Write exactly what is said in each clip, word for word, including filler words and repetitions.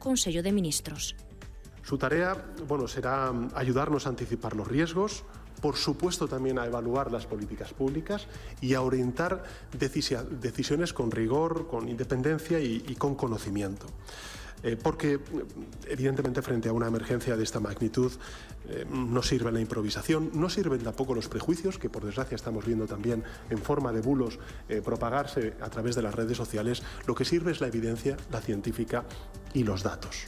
Consello de Ministros. Su tarea, bueno, será ayudarnos a anticipar los riesgos, por supuesto también a evaluar las políticas públicas y a orientar decisiones con rigor, con independencia y, y con conocimiento. Eh, porque, evidentemente, frente a una emergencia de esta magnitud, eh, no sirve la improvisación, no sirven tampoco los prejuicios, que por desgracia estamos viendo también en forma de bulos eh, propagarse a través de las redes sociales. Lo que sirve es la evidencia, la científica y los datos.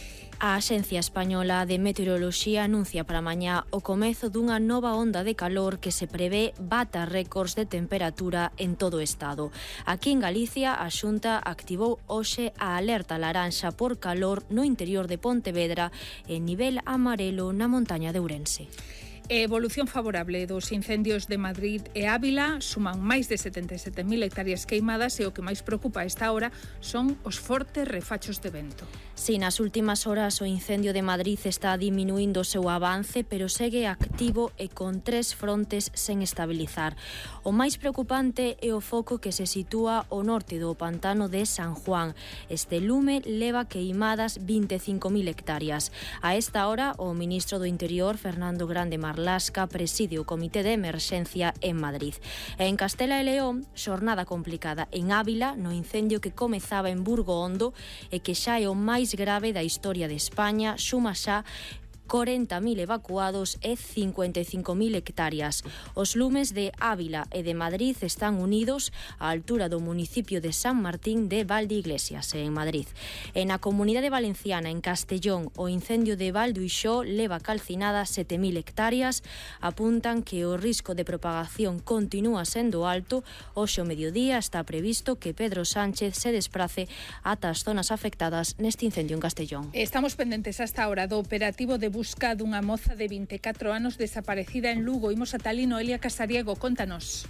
A Axencia Española de Meteoroloxía anuncia para mañá o comezo dunha nova onda de calor que se prevé bata récords de temperatura en todo o estado. Aquí en Galicia, a Xunta activou hoxe a alerta laranxa por calor no interior de Pontevedra e nivel amarelo na montaña de Ourense. Evolución favorable dos incendios de Madrid e Ávila, suman máis de setenta e sete mil hectáreas queimadas e o que máis preocupa a esta hora son os fortes refachos de vento. Si, nas últimas horas o incendio de Madrid está diminuindo o seu avance, pero segue activo e con tres frontes sen estabilizar. O máis preocupante é o foco que se sitúa ao norte do pantano de San Juan. Este lume leva queimadas vinte e cinco mil hectáreas. A esta hora, o ministro do Interior, Fernando Grande Marlasca, preside o Comité de Emerxencia en Madrid. E en Castela e León, xornada complicada en Ávila, no incendio que comezaba en Burgo Hondo e que xa é o máis grave da historia de España, suma xa corenta mil evacuados e cincuenta e cinco mil hectáreas. Os lumes de Ávila e de Madrid están unidos á altura do municipio de San Martín de Valdeiglesias, en Madrid. En a Comunidade Valenciana, en Castellón, o incendio de Valduixó leva calcinadas sete mil hectáreas. Apuntan que o risco de propagación continúa sendo alto. Hoxe ao mediodía está previsto que Pedro Sánchez se desprace ata as zonas afectadas neste incendio en Castellón. Estamos pendentes hasta ahora do operativo de busca dunha moza de vinte e catro anos desaparecida en Lugo. Imos a Talino. Elia Casariego, contanos.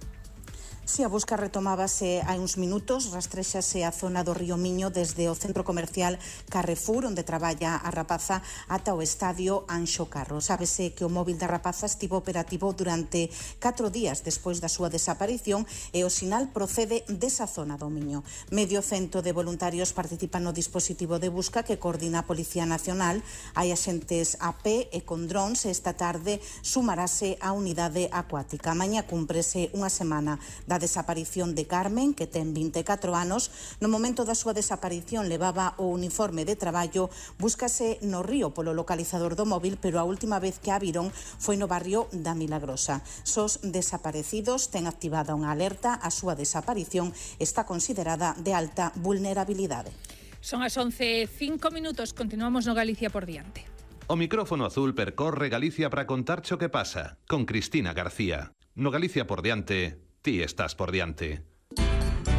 Si, a busca retomábase hai uns minutos, rastrexase a zona do Río Miño desde o centro comercial Carrefour, onde traballa a rapaza, ata o estadio Anxo Carro. Sábese que o móvil da rapaza estivo operativo durante catro días despois da súa desaparición e o sinal procede desa zona do Miño. Medio cento de voluntarios participan no dispositivo de busca que coordina a Policía Nacional. Hai axentes a pé e con drones e esta tarde sumarase a unidade acuática. Mañá cúmprese unha semana da desaparición de Carmen, que ten vinte e catro anos. No momento da súa desaparición levaba o uniforme de traballo. Búscase no río polo localizador do móvil, pero a última vez que a viron foi no barrio da Milagrosa. Sos desaparecidos ten activada unha alerta. A súa desaparición está considerada de alta vulnerabilidade. Son as once e cinco minutos. Continuamos no Galicia por diante. O micrófono azul percorre Galicia para contarche o que pasa, con Cristina García. No Galicia por diante, ti estás por diante.